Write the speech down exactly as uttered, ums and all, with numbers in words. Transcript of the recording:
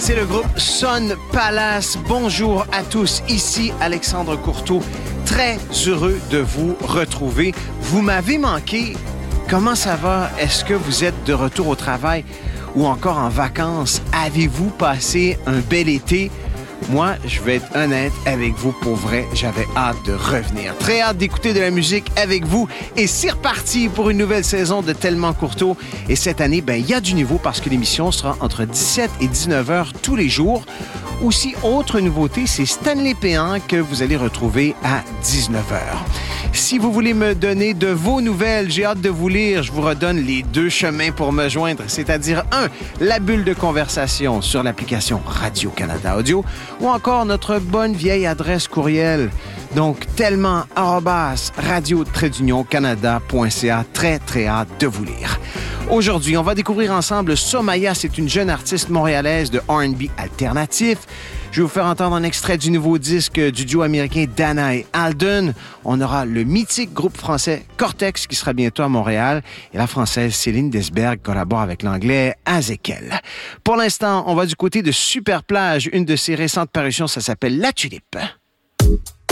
C'est le groupe Son Palace. Bonjour à tous, ici Alexandre Courteau. Très heureux de vous retrouver. Vous m'avez manqué. Comment ça va? Est-ce que vous êtes de retour au travail ou encore en vacances? Avez-vous passé un bel été? Moi, je vais être honnête avec vous, pour vrai, j'avais hâte de revenir. Très hâte d'écouter de la musique avec vous. Et c'est reparti pour une nouvelle saison de Tellement Courteau. Et cette année, ben, il y a du nouveau parce que l'émission sera entre dix-sept et dix-neuf heures tous les jours. Aussi, autre nouveauté, c'est Stanley Péan que vous allez retrouver à dix-neuf heures. Si vous voulez me donner de vos nouvelles, j'ai hâte de vous lire. Je vous redonne les deux chemins pour me joindre, c'est-à-dire un, la bulle de conversation sur l'application Radio-Canada Audio ou encore notre bonne vieille adresse courriel. Donc, tellement arobase radio-canada.ca. Très, très hâte de vous lire. Aujourd'hui, on va découvrir ensemble Somaya. C'est une jeune artiste montréalaise de R and B alternatif. Je vais vous faire entendre un extrait du nouveau disque du duo américain Dana et Alden. On aura le mythique groupe français Cortex qui sera bientôt à Montréal. Et la française Céline Desberg collabore avec l'anglais Azekel. Pour l'instant, on va du côté de Super Plage. Une de ses récentes parutions, ça s'appelle La Tulipe.